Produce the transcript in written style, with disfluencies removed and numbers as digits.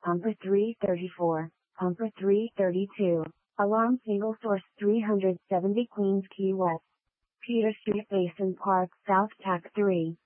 Pumper 334, Pumper 332, Alarm Single Source 370 Queens Key West, Peter Street Basin Park South TAC 3.